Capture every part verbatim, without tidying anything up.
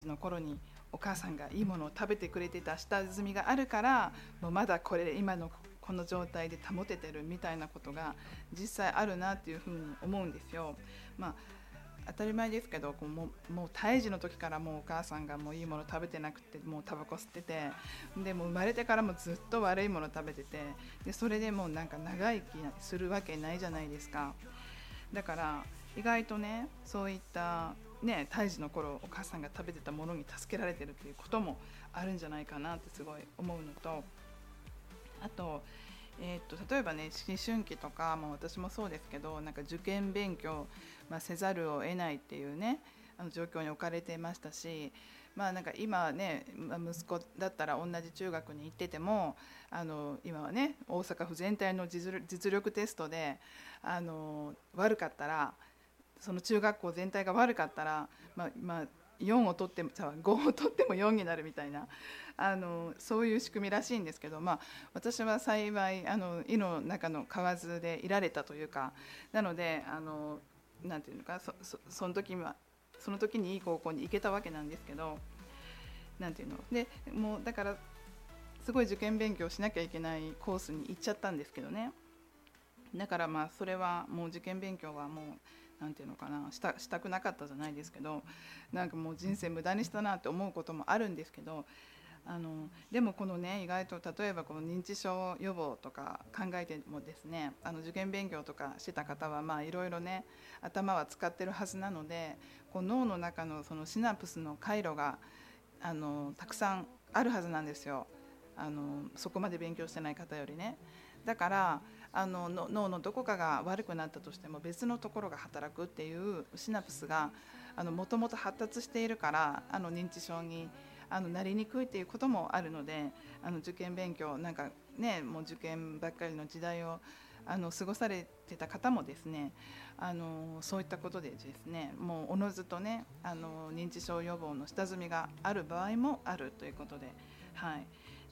の頃にお母さんがいいものを食べてくれてた下積みがあるから、もうまだこれ今のこの状態で保ててるみたいなことが実際あるなっていうふうに思うんですよ。まあ当たり前ですけど、こうもうもう胎児の時からもうお母さんがもういいもの食べてなくて、もうタバコ吸ってて、でもう生まれてからもずっと悪いもの食べてて、でそれでもうなんか長生きするわけないじゃないですか。だから意外とね、そういったね、胎児の頃お母さんが食べてたものに助けられてるっていうこともあるんじゃないかなってすごい思うのと、あと、えー、と例えばね、思春期とか、まあ、私もそうですけど、なんか受験勉強、まあ、せざるを得ないっていうね、あの状況に置かれていましたし、まあ、なんか今ね、まあ息子だったら同じ中学に行ってても、あの今はね、大阪府全体の実力実力テストであの悪かったら、その中学校全体が悪かったら、まあまあ、よんを取っても、じゃあごを取ってもよんになるみたいな、あのそういう仕組みらしいんですけど、まあ、私は幸いあの井の中の蛙でいられたというか、なので、あのなんていうのか、そそその時はその時にいい高校に行けたわけなんですけど、なんていうので、もうだからすごい受験勉強しなきゃいけないコースに行っちゃったんですけどね。だからまあそれはもう受験勉強はもうなんていうのかな、したしたくなかったじゃないですけど、なんかもう人生無駄にしたなって思うこともあるんですけど、あのでもこのね、意外と例えばこの認知症予防とか考えてもですね、あの受験勉強とかしてた方はまあいろいろね、頭は使ってるはずなので、こう脳の中のそのシナプスの回路があのたくさんあるはずなんですよ。あのそこまで勉強してない方よりね。だからあのの脳のどこかが悪くなったとしても別のところが働くっていうシナプスがもともと発達しているから、あの認知症にあのなりにくいっていうこともあるので、あの受験勉強なんかね、もう受験ばっかりの時代をあの過ごされてた方もですね、あのそういったことでですね、もうおのずとね、あの認知症予防の下積みがある場合もあるということで、はい。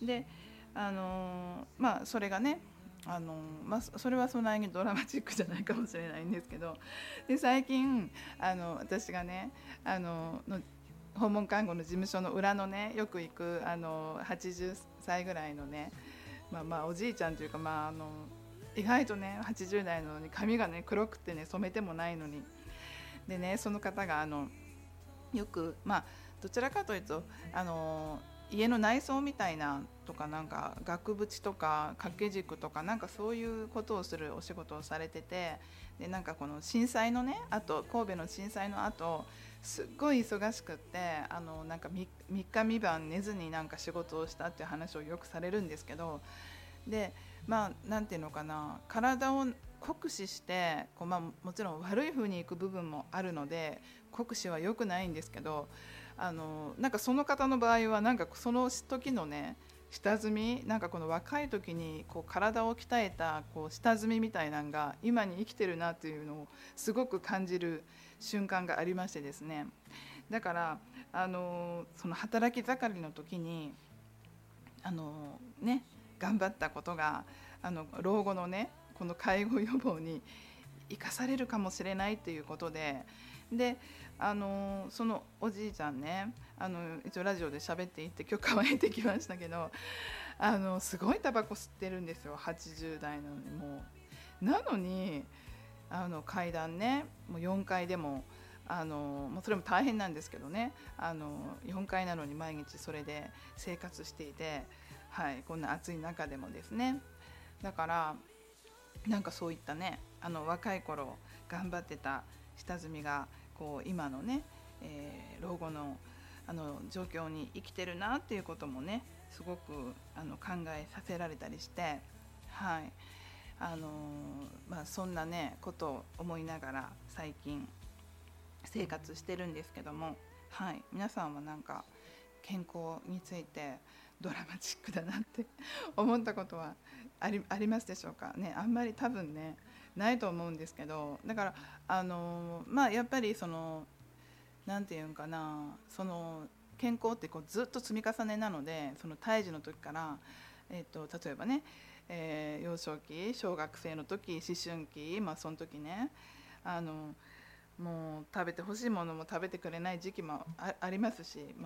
で、あのまあそれがね、あのまあ、それはそんなにドラマチックじゃないかもしれないんですけど、で最近あの私がね、あのの訪問看護の事務所の裏のね、よく行くあのはちじゅっさいぐらいのね、まあ、まあおじいちゃんというか、まあ、あの意外とねはちじゅう代なのに髪がね黒くてね、染めてもないのに、でね、その方があのよく、まあどちらかというとあの家の内装みたいなとか、なんか額縁とか掛け軸とか、なんかそういうことをするお仕事をされてて、でなんかこの震災のね、あと神戸の震災の後すっごい忙しくって、あのなんか 3, 3日三晩寝ずになんか仕事をしたっていう話をよくされるんですけど、でまあなんていうのかな、体を酷使してこう、まあ、もちろん悪い風にいく部分もあるので酷使は良くないんですけど、あのなんかその方の場合はなんかその時のね下積み、なんかこの若い時にこう体を鍛えたこう下積みみたいなのが今に生きてるなっていうのをすごく感じる瞬間がありましてですね。だからあのその働き盛りの時にあのね頑張ったことがあの老後のねこの介護予防に生かされるかもしれないっていうことで、であのそのおじいちゃんね、あの一応ラジオで喋っていって許可は得てきましたけど、あのすごいタバコ吸ってるんですよ、はちじゅう代なのに。もうなのにあの階段ね、もうよんかいでもあのもうそれも大変なんですけどね、あのよんかいなのに毎日それで生活していて、はい、こんな暑い中でもですね。だからなんかそういったね、あの若い頃頑張ってた下積みがこう今のね、えー老後のあの状況に生きてるなっていうこともね、すごくあの考えさせられたりして、はい、あのまあ、そんなねことを思いながら最近生活してるんですけども、はい、皆さんはなんか健康についてドラマチックだなって思ったことはあり、ありますでしょうかね。あんまり多分ねないと思うんですけど、だからあのまあやっぱりそのなんていうんかな、その健康ってこうずっと積み重ねなので、その胎児の時から、えー、と例えばね、えー幼少期、小学生の時、思春期、まあその時ね、あのもう食べてほしいものも食べてくれない時期も あ, ありますし、